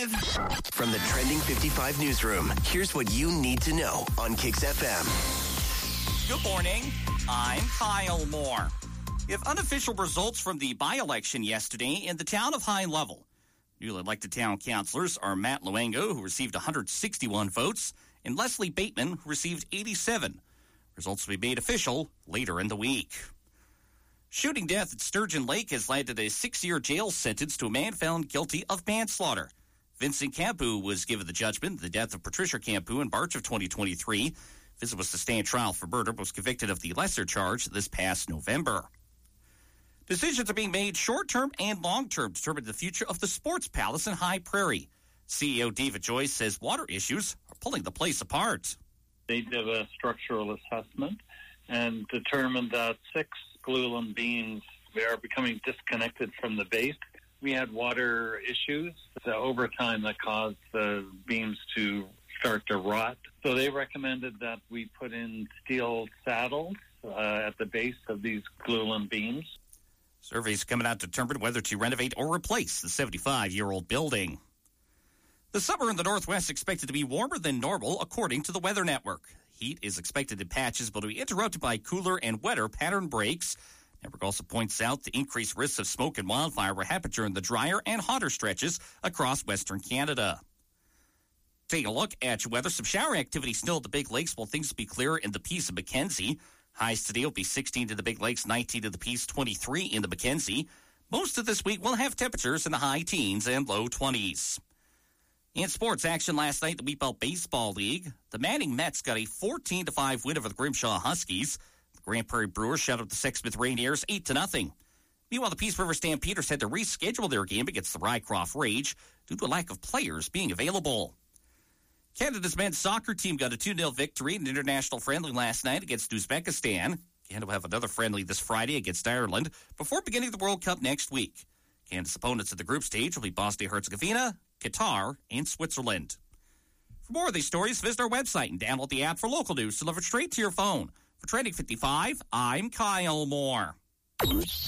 55. From the Trending 55 newsroom, here's what you need to know on Kicks FM. Good morning. I'm Kyle Moore. We have unofficial results from the by-election yesterday in the town of High Level. Newly elected town councilors are Matt Luengo, who received 161 votes, and Leslie Bateman, who received 87. Results will be made official later in the week. Shooting death at Sturgeon Lake has landed a 6-year jail sentence to a man found guilty of manslaughter. Vincent Campu was given the judgment, the death of Patricia Campu in March of 2023. Vincent was to stand trial for murder, but was convicted of the lesser charge this past November. Decisions are being made short-term and long-term to determine the future of the Sports Palace in High Prairie. CEO David Joyce says water issues are pulling the place apart. They did a structural assessment and determined that 6 glulam beams are becoming disconnected from the base. We had water issues over time that caused the beams to start to rot. So they recommended that we put in steel saddles at the base of these glulam beams. Surveys coming out to determine whether to renovate or replace the 75-year-old building. The summer in the Northwest is expected to be warmer than normal, according to the Weather Network. Heat is expected in patches, but will be interrupted by cooler and wetter pattern breaks. Network also points out the increased risks of smoke and wildfire will happen during the drier and hotter stretches across Western Canada. Taking a look at your weather, some shower activity still at the Big Lakes, while things will be clear in the Peace of Mackenzie. Highs today will be 16 to the Big Lakes, 19 to the Peace, 23 in the Mackenzie. Most of this week will have temperatures in the high teens and low 20s. In sports action last night, the Wheatbelt Baseball League, the Manning Mets got a 14-5 win over the Grimshaw Huskies. The Grand Prairie Brewers shut out the Sexsmith Rainiers 8-0. Meanwhile, the Peace River Stampeders had to reschedule their game against the Rycroft Rage due to a lack of players being available. Canada's men's soccer team got a 2-0 victory in an international friendly last night against Uzbekistan. Canada will have another friendly this Friday against Ireland before beginning the World Cup next week. Canada's opponents at the group stage will be Bosnia-Herzegovina, Qatar, and Switzerland. For more of these stories, visit our website and download the app for local news delivered straight to your phone. For Trending 55, I'm Kyle Moore.